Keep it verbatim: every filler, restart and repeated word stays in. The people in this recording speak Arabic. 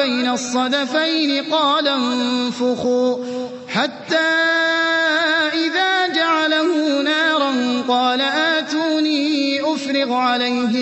بين الصدفين قال انفخوا حتى إذا جعله نارا قال آتوني أفرغ عليه